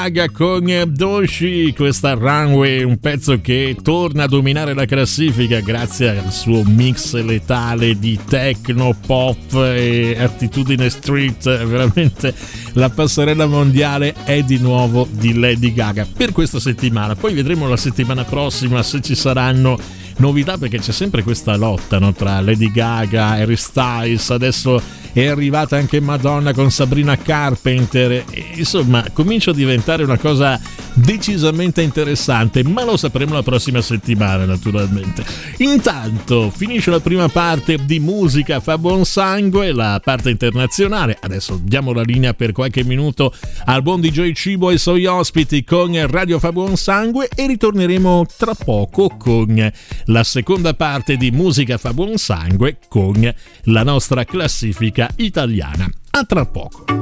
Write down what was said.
Gaga con Doshi, questa Runway, un pezzo che torna a dominare la classifica grazie al suo mix letale di techno, pop e attitudine street. Veramente la passerella mondiale è di nuovo di Lady Gaga per questa settimana. Poi vedremo la settimana prossima se ci saranno novità, perché c'è sempre questa lotta, no, tra Lady Gaga e Harry Styles. Adesso è arrivata anche Madonna con Sabrina Carpenter e, insomma, comincia a diventare una cosa decisamente interessante, ma lo sapremo la prossima settimana, naturalmente. Intanto finisce la prima parte di Musica fa buon sangue, la parte internazionale. Adesso diamo la linea per qualche minuto al buon DJ Cibo e i suoi ospiti con Radio fa buon sangue e ritorneremo tra poco con la seconda parte di Musica fa buon sangue con la nostra classifica italiana. A tra poco.